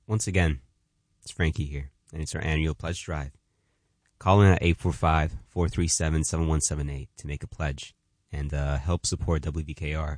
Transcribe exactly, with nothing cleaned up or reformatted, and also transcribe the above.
once again, it's Frankie here, and it's our annual pledge drive. Call in at eight four five, four three seven, seven one seven eight to make a pledge and uh, help support W V K R